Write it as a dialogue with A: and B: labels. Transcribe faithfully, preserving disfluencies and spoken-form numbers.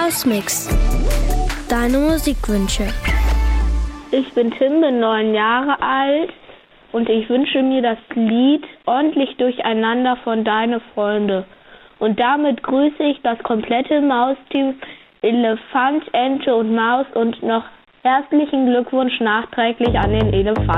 A: Hausmix. Deine Musikwünsche.
B: Ich bin Tim, bin neun Jahre alt und ich wünsche mir das Lied Ordentlich Durcheinander von Deine Freunde. Und damit grüße ich das komplette Mausteam, Elefant, Ente und Maus und noch herzlichen Glückwunsch nachträglich an den Elefant.